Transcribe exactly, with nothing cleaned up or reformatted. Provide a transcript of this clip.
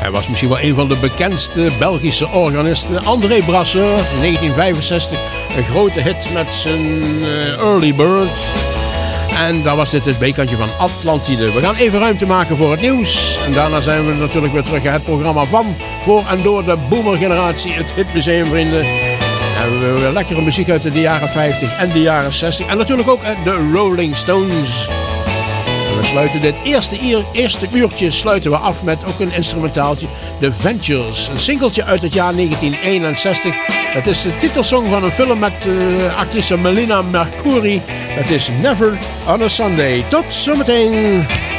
Hij was misschien wel een van de bekendste Belgische organisten. André Brasseur, negentien vijfenzestig. Een grote hit met zijn uh, Early Bird. En daar was dit het B-kantje van Atlantide. We gaan even ruimte maken voor het nieuws. En daarna zijn we natuurlijk weer terug in het programma van, voor en door de boomergeneratie. Het Hitmuseum, vrienden. En we hebben weer lekkere muziek uit de jaren vijftig en de jaren zestig. En natuurlijk ook de Rolling Stones. En we sluiten dit eerste, uur, eerste uurtje sluiten we af met ook een instrumentaaltje. The Ventures. Een singeltje uit het jaar negentien eenenzestig. Het is de titelsong van een film met uh, actrice Melina Mercouri. Het is Never on a Sunday. Tot zometeen.